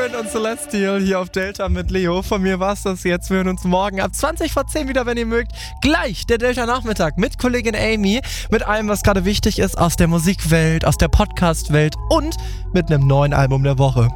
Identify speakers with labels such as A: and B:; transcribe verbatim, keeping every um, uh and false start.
A: Sheeran und Celestial hier auf Delta mit Leo. Von mir war's das jetzt. Wir hören uns morgen ab zwanzig vor zehn wieder, wenn ihr mögt. Gleich der Delta-Nachmittag mit Kollegin Amy, mit allem, was gerade wichtig ist aus der Musikwelt, aus der Podcast-Welt und mit einem neuen Album der Woche.